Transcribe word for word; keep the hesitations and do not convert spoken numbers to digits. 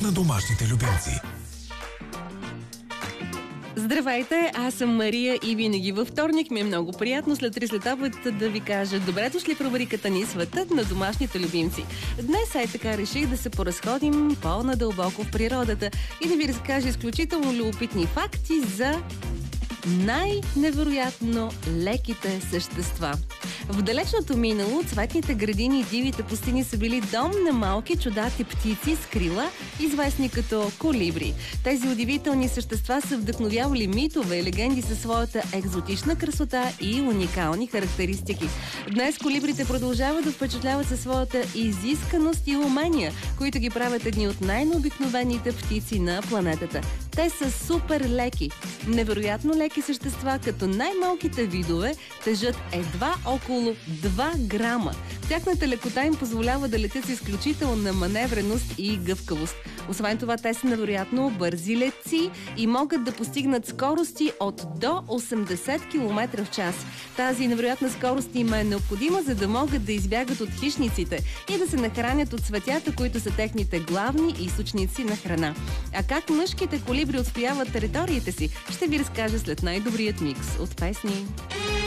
на домашните любимци. Здравейте, аз съм Мария и винаги във вторник ми е много приятно след три следобед да ви кажа добре дошли в рубриката ни Светът на домашните любимци. Днес ай така реших да се поразходим по-надълбоко в природата и да ви разкажа изключително любопитни факти за най-невероятно леките същества. В далечното минало цветните градини и дивите пустини са били дом на малки чудати птици с крила, известни като колибри. Тези удивителни същества са вдъхновявали митове и легенди със своята екзотична красота и уникални характеристики. Днес колибрите продължават да впечатляват със своята изисканост и умения, които ги правят едни от най-необикновените птици на планетата. Те са супер леки, невероятно леки същества, като най-малките видове тежат едва около два грама. Тяхната лекота им позволява да летят с изключителна маневреност и гъвкавост. Освен това, те са невероятно бързи летци и могат да постигнат скорости от до осемдесет километра в час. Тази невероятна скорост им е необходима, за да могат да избягат от хищниците и да се нахранят от цветята, които са техните главни източници на храна. А как мъжките колибри отстояват териториите си, ще ви разкажа след най-добрият микс от песни.